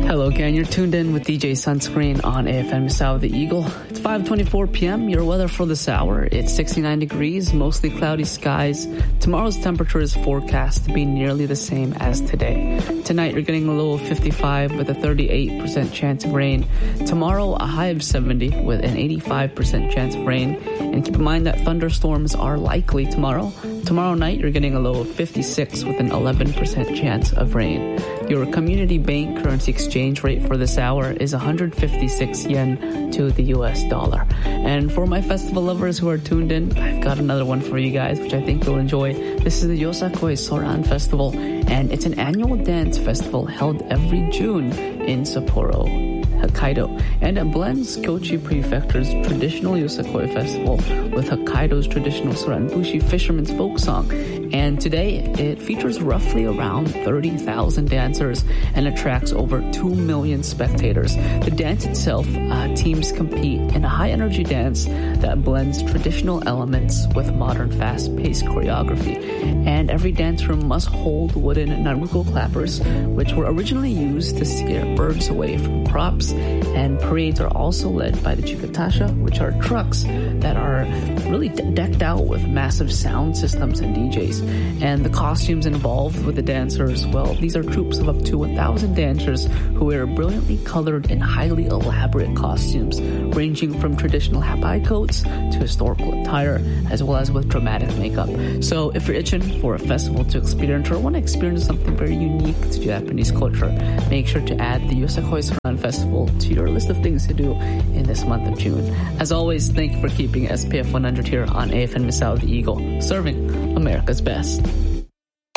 Hello again, you're tuned in with DJ Sunscreen on AFM South the Eagle. It's 5:24 p.m. Your weather for this hour, it's 69 degrees, mostly cloudy skies. Tomorrow's temperature is forecast to be nearly the same as today. Tonight you're getting a low of 55 with a 38% chance of rain. Tomorrow a high of 70 with an 85% chance of rain. And keep in mind that thunderstorms are likely tomorrow. Tomorrow night you're getting a low of 56 with an 11% chance of rain. Your community bank currency exchange rate for this hour is 156 yen to the US dollar. And for my festival lovers who are tuned in, I've got another one for you guys, which I think you'll enjoy. This is the Yosakoi Soran Festival, and it's an annual dance festival held every June in Sapporo, Hokkaido, and it blends Kyochi Prefecture's traditional Yosakoi festival with Hokkaido's traditional Soranbushi fisherman's folk song. And today, it features roughly around 30,000 dancers and attracts over 2 million spectators. The dance itself, teams compete in a high-energy dance that blends traditional elements with modern fast-paced choreography. And every dance room must hold wooden naruko clappers, which were originally used to scare birds away from crops. And parades are also led by the chikatasha, which are trucks that are really decked out with massive sound systems and DJs. And the costumes involved with the dancers, well, these are troops of up to 1,000 dancers who wear brilliantly colored and highly elaborate costumes, ranging from traditional hapai coats to historical attire, as well as with dramatic makeup. So if you're itching for a festival to experience or want to experience something very unique to Japanese culture, make sure to add the Yosakoi Soran Festival to your list of things to do in this month of June. As always, thank you for keeping SPF 100 here on AFN Misao the Eagle, serving America's best.